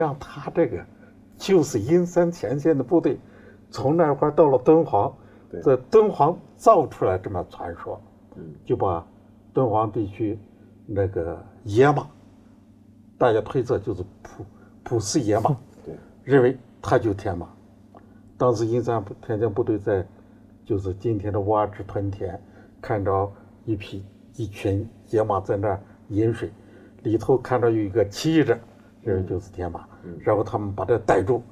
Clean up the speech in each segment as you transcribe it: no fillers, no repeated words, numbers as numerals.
让他这个就是阴山前线的部队，从那块到了敦煌，在敦煌造出来这么传说，就把敦煌地区那个野马，大家推测就是普氏野马，认为他就天马。当时阴山田间部队在就是今天的乌阿支屯田，看着一群野马在那儿饮水，里头看到有一个骑着，这就是天马。然后他们把这逮住，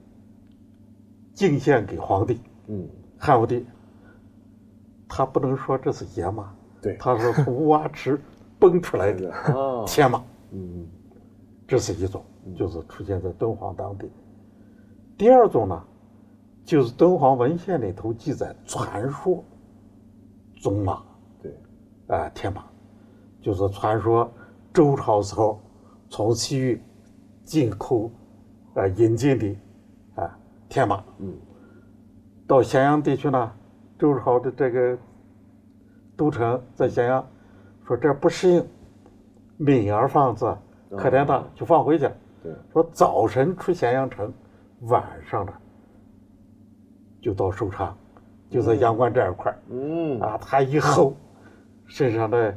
进献给皇帝。汉武帝他不能说这是野马，他说从乌阿支蹦出来的天马。这是一种，就是出现在敦煌当地。第二种呢，就是敦煌文献里头记载传说宗马，天马，就是传说周朝时候从西域进口引进的天马，到咸阳地区呢，周朝的这个都城在咸阳，说这不适应，敏儿放置可怜他，就放回去。说早晨出咸阳城，晚上呢就到收场，就在阳关这一块他一吼，身上的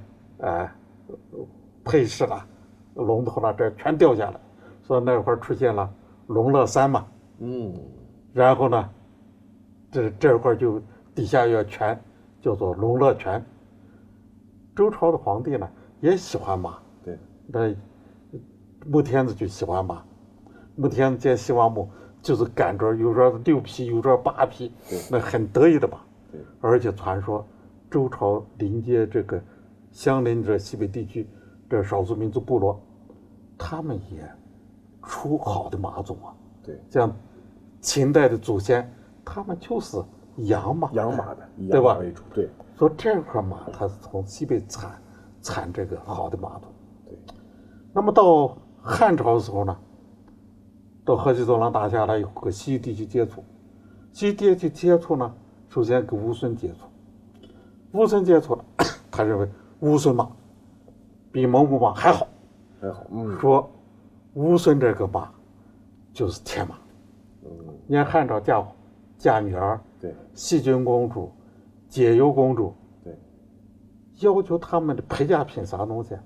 配饰了、龙头了，这全掉下来，所以那块出现了龙乐山嘛。然后呢，这块就底下有泉，叫做龙乐泉。周朝的皇帝呢也喜欢马，那穆天子就喜欢马。穆天子见西王母，就是赶着有着6匹，有着8匹，那很得意的马。而且传说周朝临接这个相邻的西北地区这少数民族部落，他们也出好的马种啊。像秦代的祖先，他们就是养马的， 对吧？ 为主。 所以这块马它是从西北产这个好的马种。那么到汉朝的时候呢，到河西走廊打下来，有和西域地区接触。西域地区接触呢，首先跟乌孙接触。乌孙接触了，他认为乌孙马比蒙古马还好，说乌孙这个马就是天马。你看汉朝嫁女儿，细君公主、解忧公主，要求他们的陪嫁品啥东西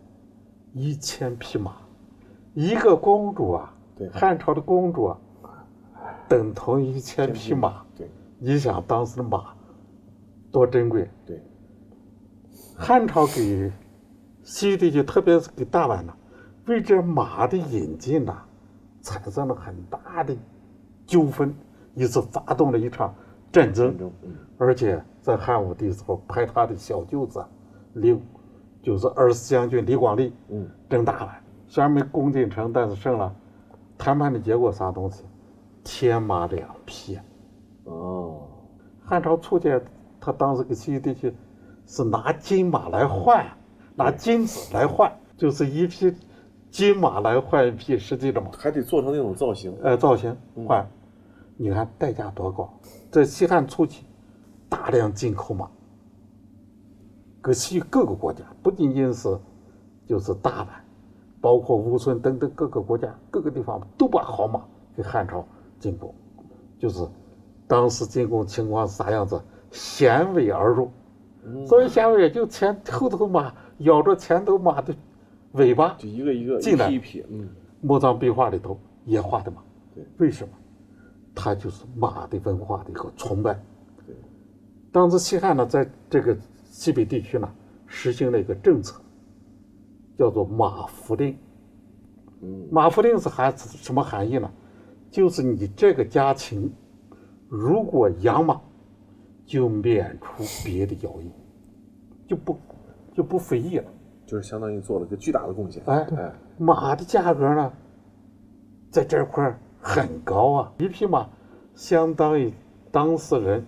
？1000匹马，一个公主啊，汉朝的公主啊，等同1000匹马。你想当时的马多珍贵？汉朝给西域地区，特别是给大宛呢，为这马的引进呢，产生了很大的纠纷，因此发动了一场战争。而且在汉武帝时候，派他的小舅子就是24将军李广利，征大宛，虽然没攻进城，但是胜了。谈判的结果啥东西？天马2匹。汉朝初阶，他当时给西域地区是拿金马来换，拿金子来换，就是一匹金马来换一匹实际的马， 还得做成那种造型。 造型换，你看代价多高！在西汉初期，大量进口马，搁西域各个国家，不仅仅是就是大宛，包括乌孙等等各个国家各个地方都把好马给汉朝进贡，就是当时进贡情况是啥样子？衔尾而入，所以衔尾也就后头马咬着前头马的尾巴， 就一个一个进来一匹。 墓葬壁画里头也画的马，为什么？它就是马的文化的一个崇拜。当时西汉呢，在这个西北地区呢，实行了一个政策，叫做马服令。马服令是什么含义呢？就是你这个家禽如果养马，就免除别的徭役，就不费役了， 就是相当于做了个巨大的贡献。 马的价格呢，在这块很高啊，一匹马相当于当事人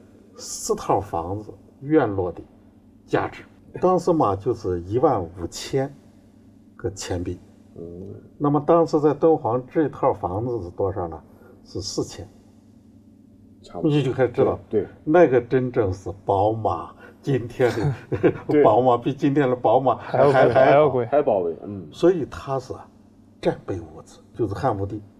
4套房子院落的价值。当时马就是15000个钱币。那么当时在敦煌这套房子是多少呢？是4000。你就可以知道，那个真正是宝马，今天的宝马比今天的宝马还要贵， 还宝贵。 所以他是战备物资，就是汉武帝